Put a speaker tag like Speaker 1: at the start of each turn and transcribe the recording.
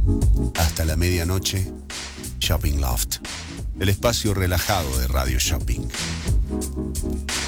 Speaker 1: Hasta la medianoche, Shopping Loft, el espacio relajado de Radio Shopping.